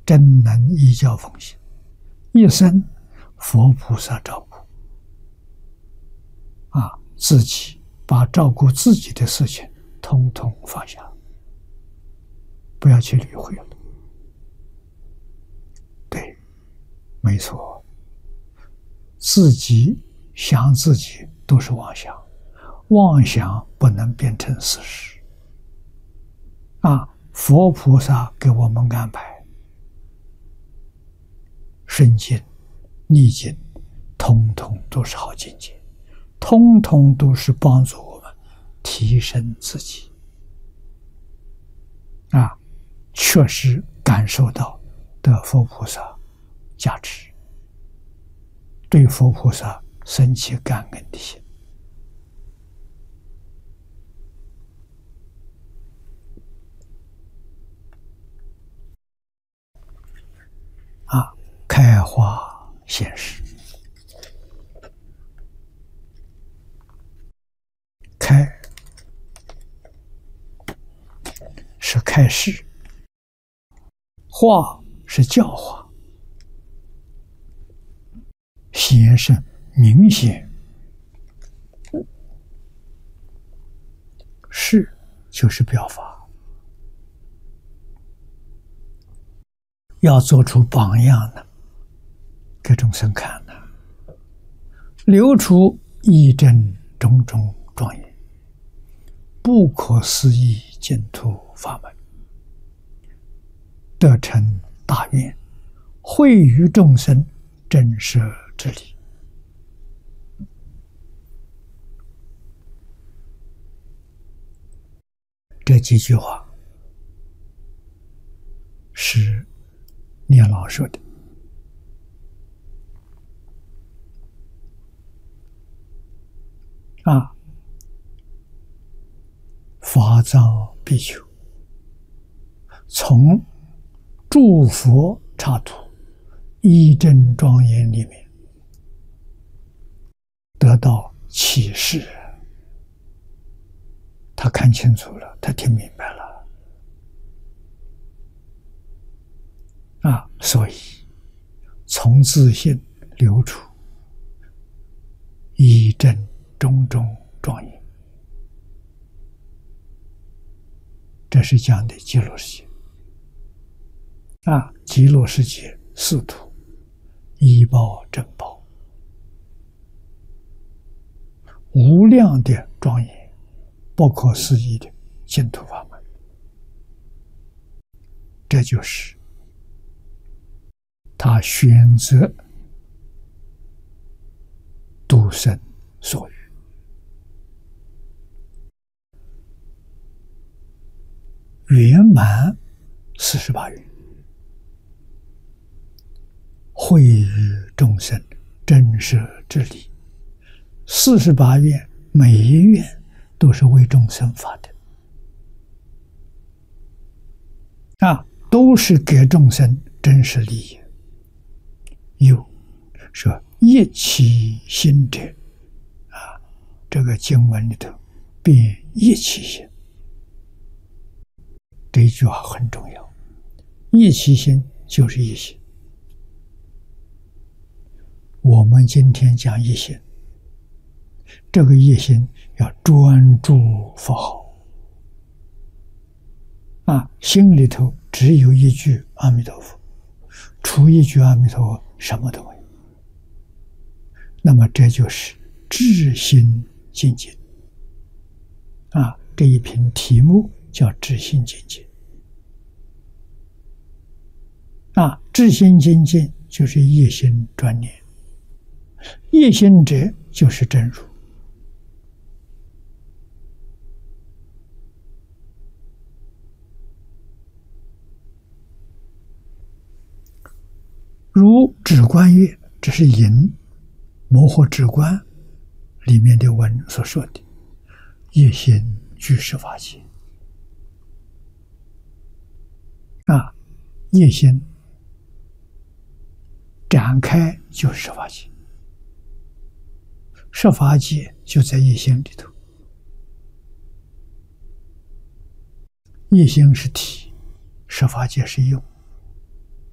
真能依教奉行，一生佛菩萨照顾。自己把照顾自己的事情统统放下，不要去理会了。对，没错，自己想自己都是妄想，妄想不能变成事实。佛菩萨给我们安排顺境、逆境，统统都是好境界，统统都是帮助我们提升自己。确实感受到的佛菩萨价值，对佛菩萨生起感恩的心。开花现实，开是开示，化是教化，显是明显，示就是表法。要做出榜样的给众生看的，流出义正种种庄严，不可思议净土法门，得成大愿，惠于众生真实之理。这几句话是念老说的。法藏比丘从诸佛刹土义正庄严里面得到启示，他看清楚了，他听明白了。所以从自性流出义正种种庄严，这是讲的极乐世界。极乐世界四土一报正报，无量的庄严，不可思议的净土法门，这就是他选择度生所欲。圆满48愿，惠于众生真实之理。48愿每一愿都是为众生发的，都是给众生真实利益。有说一起心者，这个经文里头变一起心，这一句话很重要。一起心就是一心。我们今天讲一心，这个一心要专注佛号，心里头只有一句阿弥陀佛，除一句阿弥陀佛什么都没有。那么这就是至心境界。这一篇题目叫至心境界。至心境界就是一心专念，一心者就是真如。如止观乐，这是引摩诃止观里面的文所说的一心具十法界。一心展开就是十法界，十法界就在一心里头。一心是体，十法界是用。